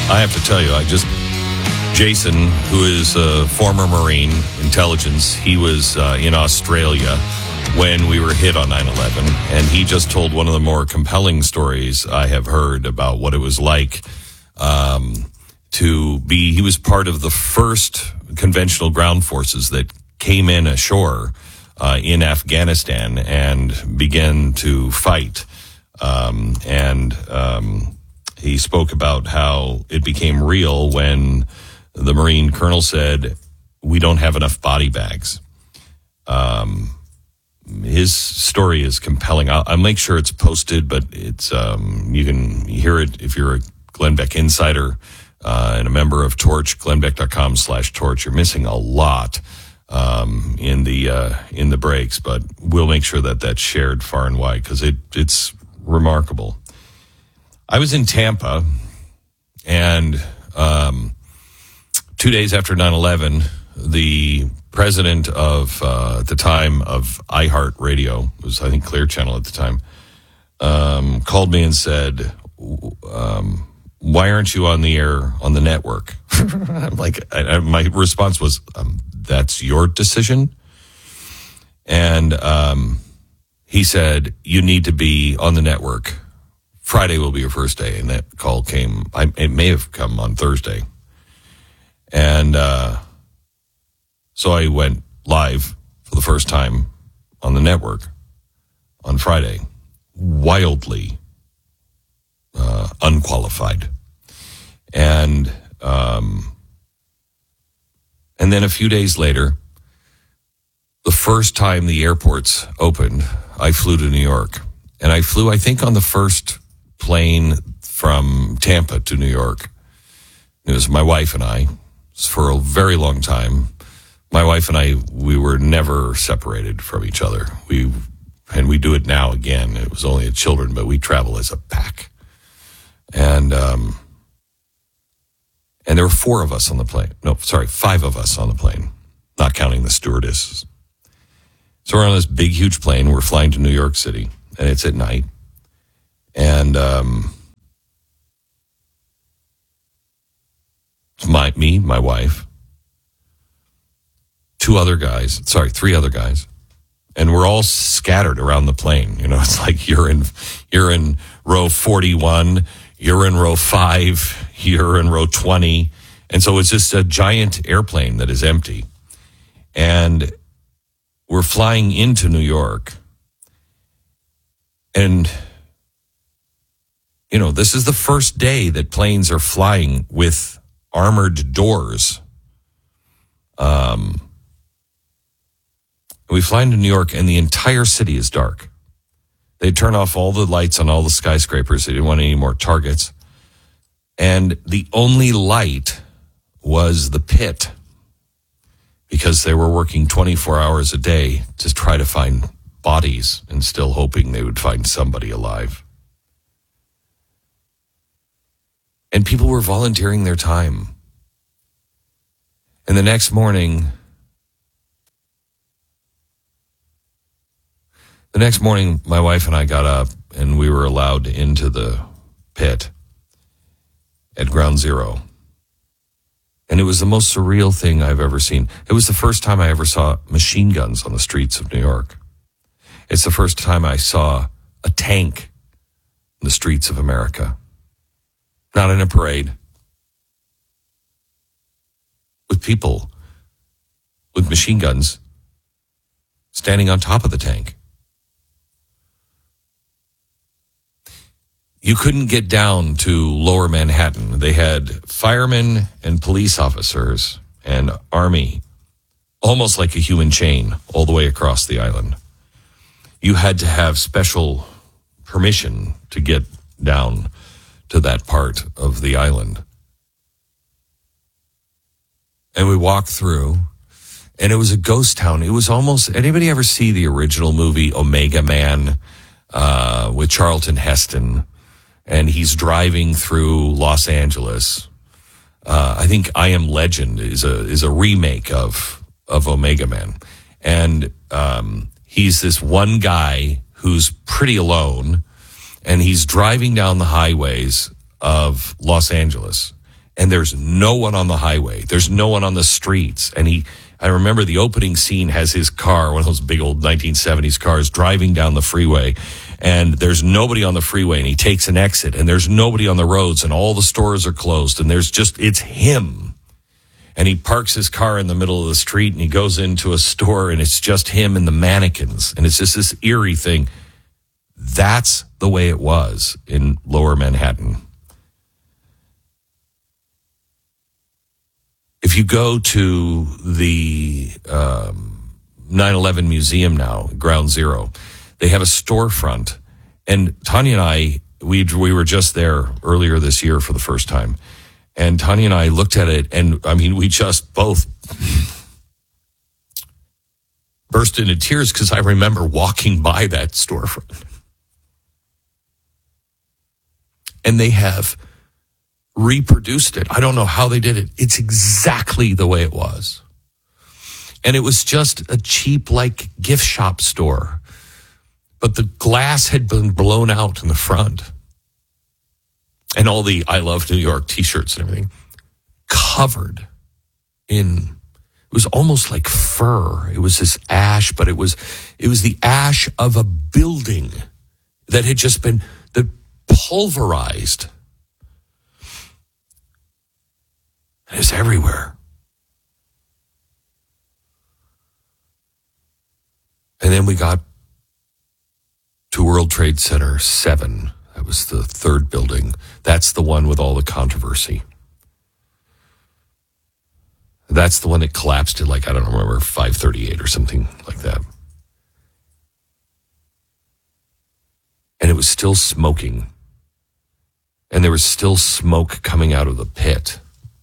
I have to tell you, Jason, who is a former Marine intelligence, he was in Australia when we were hit on 9/11, and he just told one of the more compelling stories I have heard about what it was like he was part of the first conventional ground forces that came in ashore in Afghanistan and began to fight. He spoke about how it became real when the Marine colonel said, "We don't have enough body bags." His story is compelling. I'll make sure it's posted, but it's you can hear it if you're a Glenn Beck insider and a member of Torch, glennbeck.com/torch. You're missing a lot in the breaks, but we'll make sure that that's shared far and wide because it's remarkable. I was in Tampa, and 2 days after 9/11, the president of, at the time, of iHeartRadio, it was, I think, Clear Channel at the time, called me and said, why aren't you on the air on the network? I'm like, my response was, that's your decision. And he said, you need to be on the network. Friday will be your first day. And that call came, it may have come on Thursday. And so I went live for the first time on the network on Friday. Wildly unqualified. And then a few days later, the first time the airports opened, I flew to New York. And I flew, I think, on the first plane from Tampa to New York. It was my wife and I. For a very long time. My wife and I, we were never separated from each other. We do it now again. It was only children, but we travel as a pack. And there were 4 of us on the plane. No, sorry, 5 of us on the plane, not counting the stewardesses. So we're on this big, huge plane. We're flying to New York City, and it's at night. And it's my wife, 3 other guys, and we're all scattered around the plane. You know, it's like you're in row 41, you're in row 5, you're in row 20, and so it's just a giant airplane that is empty. And we're flying into New York, and you know, this is the first day that planes are flying with armored doors. We fly into New York, and the entire city is dark. They turn off all the lights on all the skyscrapers. They didn't want any more targets. And the only light was the pit, because they were working 24 hours a day to try to find bodies and still hoping they would find somebody alive. And people were volunteering their time. And the next morning, my wife and I got up, and we were allowed into the pit at Ground Zero. And it was the most surreal thing I've ever seen. It was the first time I ever saw machine guns on the streets of New York. It's the first time I saw a tank in the streets of America. Not in a parade. With people with machine guns standing on top of the tank. You couldn't get down to Lower Manhattan. They had firemen and police officers and army, almost like a human chain, all the way across the island. You had to have special permission to get down to that part of the island. And we walked through, and it was a ghost town. It was almost, anybody ever see the original movie Omega Man with Charlton Heston? And he's driving through Los Angeles. I think I Am Legend is a remake of Omega Man. And he's this one guy who's pretty alone, and he's driving down the highways of Los Angeles. and there's no one on the highway. There's no one on the streets. And I remember the opening scene has his car, one of those big old 1970s cars, driving down the freeway, and there's nobody on the freeway, and he takes an exit, and there's nobody on the roads, and all the stores are closed, and it's him. And he parks his car in the middle of the street, and he goes into a store, and it's just him and the mannequins, and it's just this eerie thing. That's the way it was in Lower Manhattan. If you go to the 9/11 museum now, Ground Zero, they have a storefront. And Tanya and I, we were just there earlier this year for the first time. And Tanya and I looked at it, and I mean, we just both burst into tears because I remember walking by that storefront. And they have reproduced it. I don't know how they did it. It's exactly the way it was. And it was just a cheap, like, gift shop store. But the glass had been blown out in the front. And all the I Love New York t-shirts and everything covered in, it was almost like fur. It was this ash, but it was the ash of a building that had just been pulverized. And it's everywhere. And then we got to World Trade Center 7. That was the third building. That's the one with all the controversy. That's the one that collapsed at, like, I don't remember, 5:38 or something like that. And it was still smoking. And there was still smoke coming out of the pit.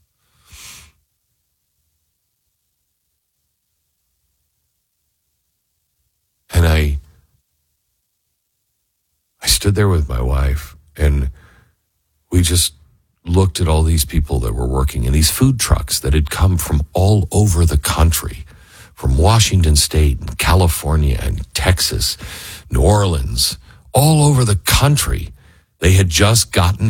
And I stood there with my wife, and we just looked at all these people that were working in these food trucks that had come from all over the country, from Washington State and California and Texas, New Orleans, all over the country. They had just gotten